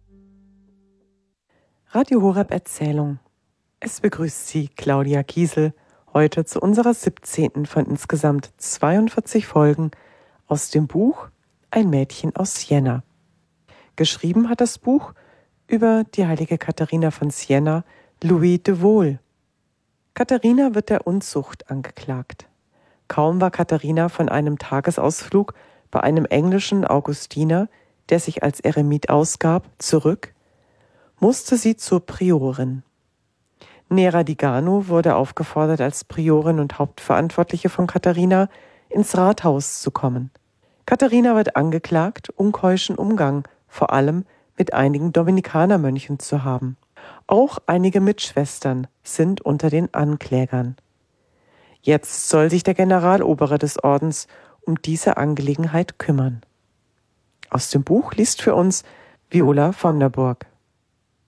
Radio Horeb Erzählung. Es begrüßt Sie Claudia Kiesel heute zu unserer 17. von insgesamt 42 Folgen aus dem Buch Ein Mädchen aus Siena. Geschrieben hat das Buch über die heilige Katharina von Siena Louis de Wohl. Katharina wird der Unzucht angeklagt. Kaum war Katharina von einem Tagesausflug bei einem englischen Augustiner, der sich als Eremit ausgab, zurück, musste sie zur Priorin. Nera di Gano wurde aufgefordert, als Priorin und Hauptverantwortliche von Katharina ins Rathaus zu kommen. Katharina wird angeklagt, unkeuschen Umgang, vor allem mit einigen Dominikanermönchen zu haben. Auch einige Mitschwestern sind unter den Anklägern. Jetzt soll sich der Generalobere des Ordens um diese Angelegenheit kümmern. Aus dem Buch liest für uns Viola von der Burg.